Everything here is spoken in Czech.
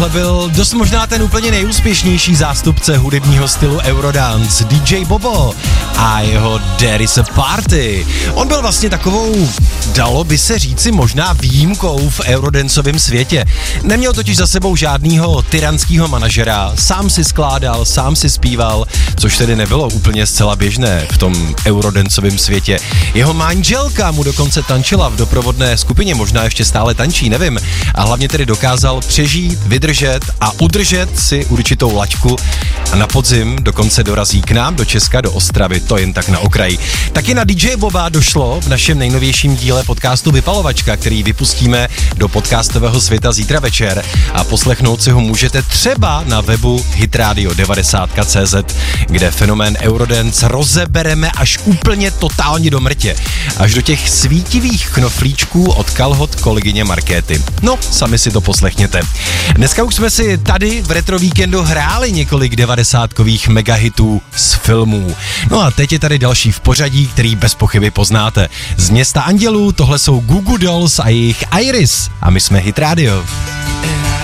Byl dost možná ten úplně nejúspěšnější zástupce hudebního stylu Eurodance, DJ Bobo a jeho There is a Party. On byl vlastně takovou, dalo by se říci, možná výjimkou v eurodancovém světě. Neměl totiž za sebou žádnýho tyranského manažera, sám si skládal, sám si zpíval, což tedy nebylo úplně zcela běžné v tom eurodancovém světě. Jeho manželka mu dokonce tančila v doprovodné skupině, možná ještě stále tančí, nevím. A hlavně tedy dokázal přežít, vydržet a udržet si určitou laťku a na podzim dokonce dorazí k nám do Česka, do Ostravy, to jen tak na okraji. Taky na DJ Boba došlo v našem nejnovějším díle podcastu Vypalovačka, který vypustíme do podcastového světa zítra večer a poslechnout si ho můžete třeba na webu hitradio90.cz, kde fenomén Eurodance rozebereme až úplně totálně do mrtě. Až do těch svítivých knoflíčků od kalhot kolegyně Markéty. No, sami si to poslechněte. Dneska už jsme si tady v Retro Víkendu hráli několik 90kových megahitů z filmů. No a teď je tady další v pořadí, který bez pochyby poznáte. Z Města andělů tohle jsou Goo Goo Dolls a jejich Iris a my jsme Hit Radio.